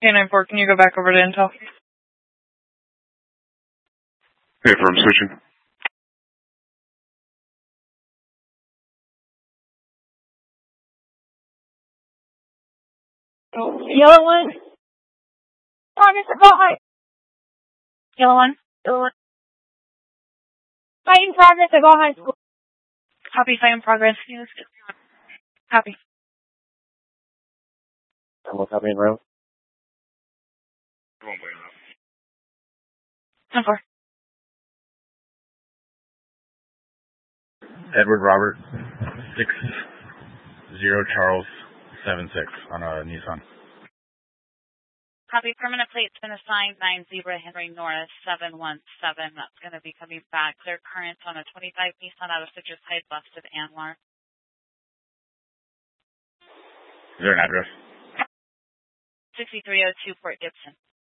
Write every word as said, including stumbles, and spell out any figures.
K nine four, can you go back over to Intel? Hey, firm switching. Oh, yellow one. Progress, go high. Yellow one. Yellow one. Fight in progress at Go High School. Copy, fight in progress. Yes. Copy. I'm going to copy in row. ten four. Edward Robert, six zero Charles, seven six on a Nissan. Copy. Permanent plate's been assigned nine Zebra Henry Norris seven one seven. That's going to be coming back. Clear current on a twenty-five Nissan out of Citrus Heights west of Anwar. Is there an address? sixty-three oh two Port Gibson.